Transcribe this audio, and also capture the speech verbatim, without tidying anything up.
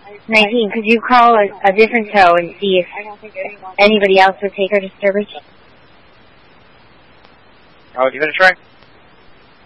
nineteen, could you call a, a different tow and see if anybody else would take her to Sturbridge? I'll give it a try.